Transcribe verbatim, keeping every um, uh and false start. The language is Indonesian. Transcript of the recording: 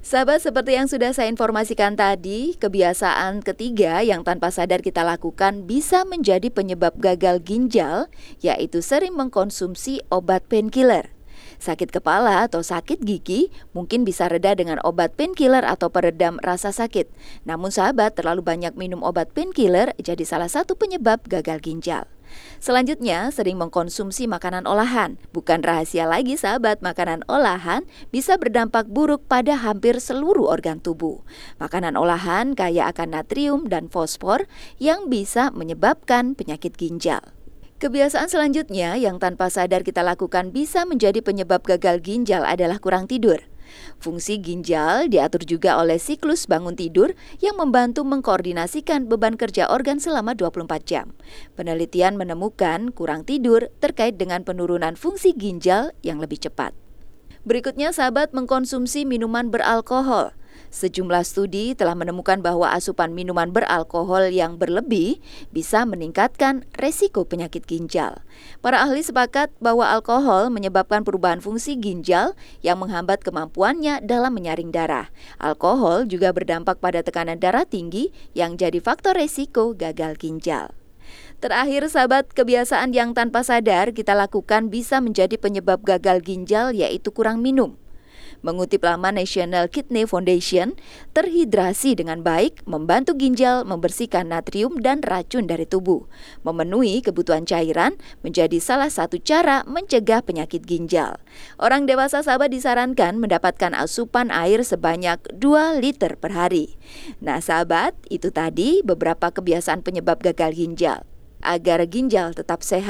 Sahabat, seperti yang sudah saya informasikan tadi, kebiasaan ketiga yang tanpa sadar kita lakukan bisa menjadi penyebab gagal ginjal, yaitu sering mengkonsumsi obat painkiller. Sakit kepala atau sakit gigi mungkin bisa reda dengan obat painkiller atau peredam rasa sakit. Namun sahabat, terlalu banyak minum obat painkiller jadi salah satu penyebab gagal ginjal. Selanjutnya, sering mengkonsumsi makanan olahan. Bukan rahasia lagi sahabat, makanan olahan bisa berdampak buruk pada hampir seluruh organ tubuh. Makanan olahan kaya akan natrium dan fosfor yang bisa menyebabkan penyakit ginjal. Kebiasaan selanjutnya yang tanpa sadar kita lakukan bisa menjadi penyebab gagal ginjal adalah kurang tidur. Fungsi ginjal diatur juga oleh siklus bangun tidur yang membantu mengkoordinasikan beban kerja organ selama dua puluh empat jam. Penelitian menemukan kurang tidur terkait dengan penurunan fungsi ginjal yang lebih cepat. Berikutnya, sahabat, mengkonsumsi minuman beralkohol. Sejumlah studi telah menemukan bahwa asupan minuman beralkohol yang berlebih bisa meningkatkan resiko penyakit ginjal. Para ahli sepakat bahwa alkohol menyebabkan perubahan fungsi ginjal yang menghambat kemampuannya dalam menyaring darah. Alkohol juga berdampak pada tekanan darah tinggi yang jadi faktor resiko gagal ginjal. Terakhir sahabat, kebiasaan yang tanpa sadar kita lakukan bisa menjadi penyebab gagal ginjal, yaitu kurang minum. Mengutip laman National Kidney Foundation, terhidrasi dengan baik membantu ginjal membersihkan natrium dan racun dari tubuh. Memenuhi kebutuhan cairan menjadi salah satu cara mencegah penyakit ginjal. Orang dewasa sahabat disarankan mendapatkan asupan air sebanyak dua liter per hari. Nah sahabat, itu tadi beberapa kebiasaan penyebab gagal ginjal. Agar ginjal tetap sehat,